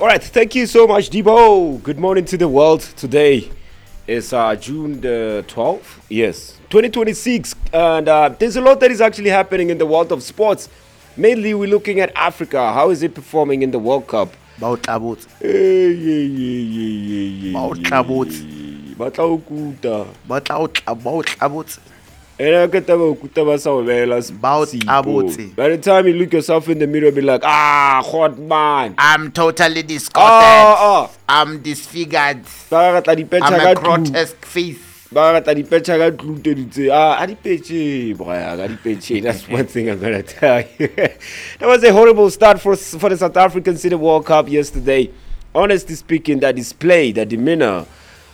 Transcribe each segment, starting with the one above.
All right, thank you so much, Debo. Good morning to the world. Today is June the 12th. Yes, 2026. And there's a lot that is actually happening in the world of sports. Mainly, we're looking at Africa. How is it performing in the World Cup? Bautlabotse. Bautlabotse. Bautlabotse. By Bautlabotse. the time you look yourself in the mirror, be like, hot man. I'm totally distorted. I'm disfigured. I'm a grotesque face. That's one thing I'm gonna tell you. That was a horrible start for the South Africans in the World Cup yesterday. Honestly speaking, that display, the demeanor,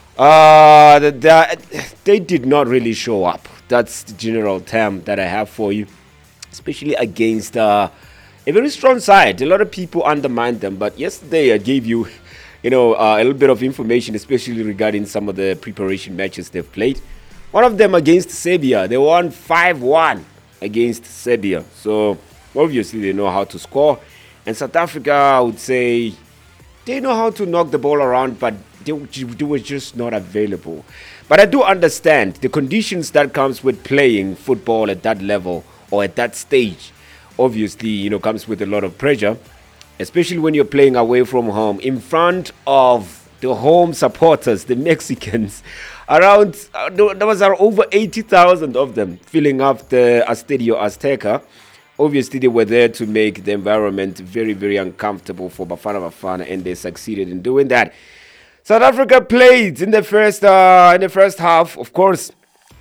they did not really show up. That's the general term that I have for you, especially against a very strong side. A lot of people undermined them, but yesterday I gave you, a little bit of information, especially regarding some of the preparation matches they've played. One of them against Serbia, they won 5-1 against Serbia. So obviously they know how to score. And South Africa, I would say, they know how to knock the ball around, but they were just not available. But I do understand the conditions that comes with playing football at that level or at that stage. Obviously, comes with a lot of pressure, especially when you're playing away from home in front of the home supporters, the Mexicans. There was over 80,000 of them filling up the Estadio Azteca. Obviously, they were there to make the environment very, very uncomfortable for Bafana, and they succeeded in doing that. South Africa played in the first half, of course,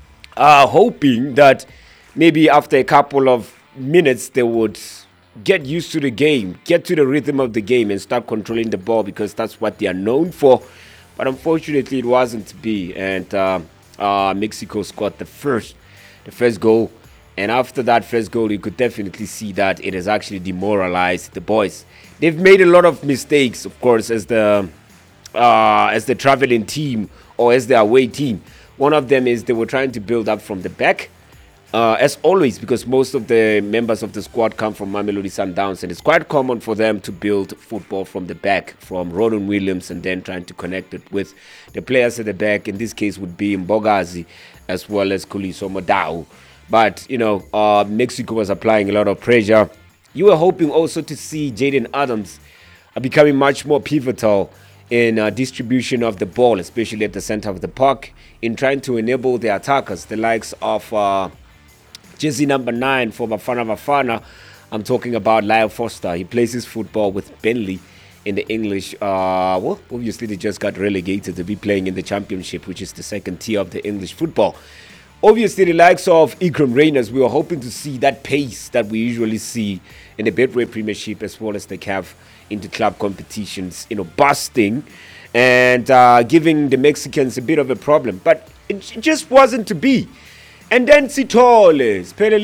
hoping that maybe after a couple of minutes they would get used to the game, get to the rhythm of the game, and start controlling the ball, because that's what they are known for. But unfortunately, it wasn't to be, and Mexico scored the first goal. And after that first goal, you could definitely see that it has actually demoralized the boys. They've made a lot of mistakes, of course, as the traveling team or as the away team. One of them is they were trying to build up from the back, as always, because most of the members of the squad come from Mamelodi Sundowns, and it's quite common for them to build football from the back, from Ronan Williams, and then trying to connect it with the players at the back. In this case would be Mbogazi as well as Khuliso Modau. But, Mexico was applying a lot of pressure. You were hoping also to see Jaden Adams becoming much more pivotal in distribution of the ball, especially at the center of the park, in trying to enable the attackers, the likes of jersey number 9 for Bafana. I'm talking about Lyle Foster. He plays his football with Burnley in the English. Obviously they just got relegated to be playing in the Championship, which is the second tier of the English football. Obviously, the likes of Ikram Reyners, we were hoping to see that pace that we usually see in the Betway Premiership as well as the CAF inter-club competitions, busting and giving the Mexicans a bit of a problem. But it just wasn't to be. And then Sithole,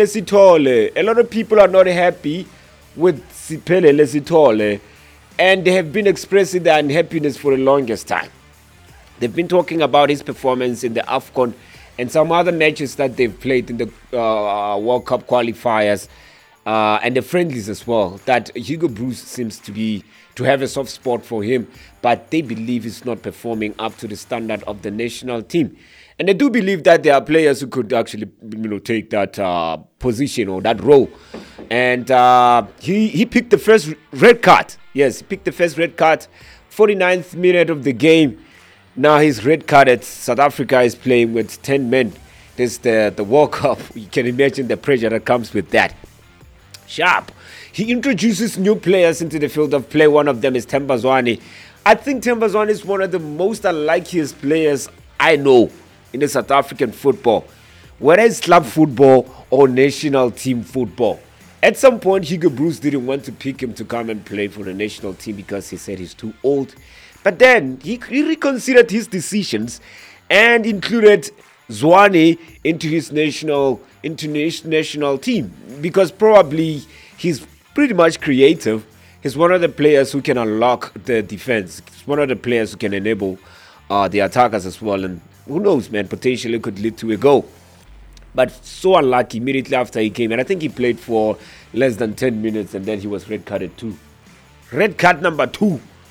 a lot of people are not happy with Siphelele Sithole, and they have been expressing their unhappiness for the longest time. They've been talking about his performance in the AFCON and some other matches that they've played in the World Cup qualifiers and the friendlies as well, that Hugo Broos seems to have a soft spot for him, but they believe he's not performing up to the standard of the national team. And they do believe that there are players who could actually take that position or that role. And he picked the first red card. Yes, he picked the first red card, 49th minute of the game. Now his red card at South Africa is playing with 10 men. This is the World Cup. You can imagine the pressure that comes with that. Sharp. He introduces new players into the field of play. One of them is Themba Zwane. I think Themba Zwane is one of the most unlikeliest players I know in the South African football. Whether it's club football or national team football. At some point, Hugo Broos didn't want to pick him to come and play for the national team because he said he's too old. But then he reconsidered his decisions and included Zwane into his national team, because probably he's pretty much creative. He's one of the players who can unlock the defense. He's one of the players who can enable the attackers as well. And who knows, man, potentially could lead to a goal. But so unlucky immediately after he came. And I think he played for less than 10 minutes and then he was red carded too. Red card number 2.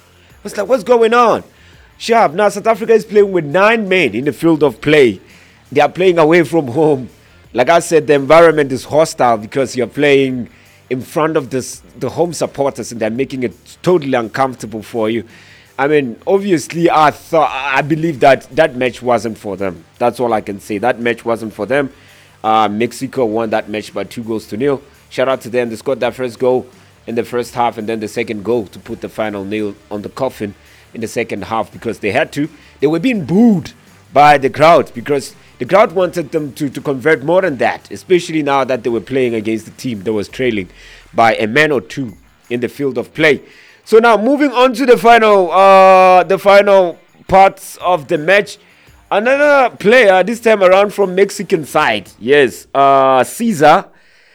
was like, what's going on? Sharp. Now South Africa is playing with 9 men in the field of play. They are playing away from home. Like I said, the environment is hostile because you're playing in front of the home supporters, and they're making it totally uncomfortable for you. I mean, obviously, I believe that match wasn't for them. That's all I can say. That match wasn't for them. Mexico won that match by 2-0. Shout out to them. They scored that first goal in the first half, and then the second goal to put the final nail on the coffin in the second half because they had to. They were being booed by the crowd because the crowd wanted them to convert more than that, especially now that they were playing against the team that was trailing by a man or two in the field of play. So now moving on to the final parts of the match. Another player, this time around from Mexican side. Yes, Cesar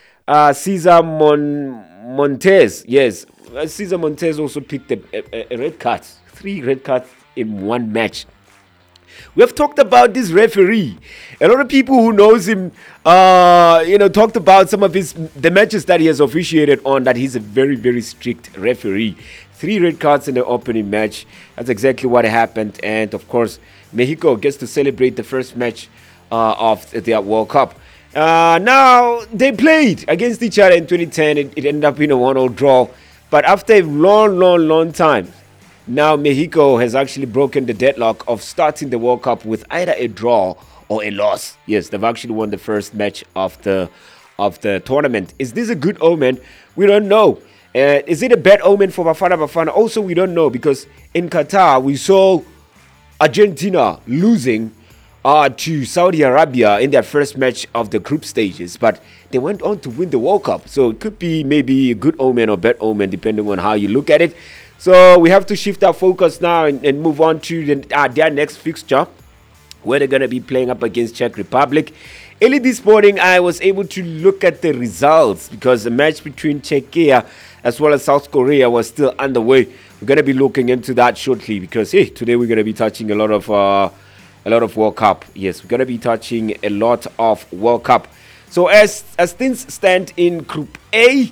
Montes. Yes, Cesar Montes also picked a red card. 3 red cards in one match. We have talked about this referee. A lot of people who knows him, talked about some of the matches that he has officiated on, that he's a very, very strict referee. 3 red cards in the opening match. That's exactly what happened. And of course, Mexico gets to celebrate the first match of their World Cup. Now, they played against each other in 2010. It ended up being a 1-0 draw. But after a long time, now Mexico has actually broken the deadlock of starting the World Cup with either a draw or a loss. Yes, they've actually won the first match of the tournament. Is this a good omen? We don't know. Is it a bad omen for Bafana? Also, we don't know, because in Qatar we saw Argentina losing to Saudi Arabia in their first match of the group stages, but they went on to win the World Cup. So it could be maybe a good omen or bad omen depending on how you look at it. So we have to shift our focus now and move on to their next fixture, where they're going to be playing up against Czech Republic. Early this morning, I was able to look at the results because the match between Czechia as well as South Korea was still underway. We're going to be looking into that shortly because today we're going to be touching a lot of World Cup. Yes, we're going to be touching a lot of World Cup. So as things stand in Group A,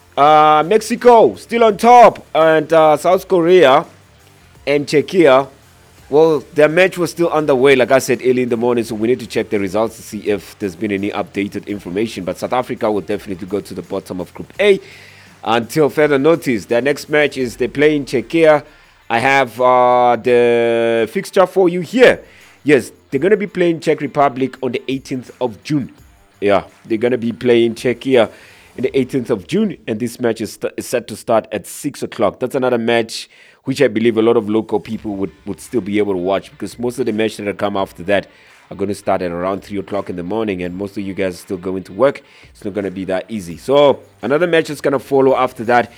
Mexico still on top, and South Korea and Czechia, well, their match was still underway, like I said, early in the morning, so we need to check the results to see if there's been any updated information. But South Africa will definitely go to the bottom of Group A until further notice. Their next match is they play in Czechia. I have the fixture for you here. Yes, they're going to be playing Czech Republic on the 18th of June. Yeah, they're going to be playing Czechia in the 18th of June, and this match is set to start at 6 o'clock. That's another match which I believe a lot of local people would still be able to watch, because most of the matches that come after that are going to start at around 3 o'clock in the morning, and most of you guys are still going to work. It's not going to be that easy. So another match that's going to follow after that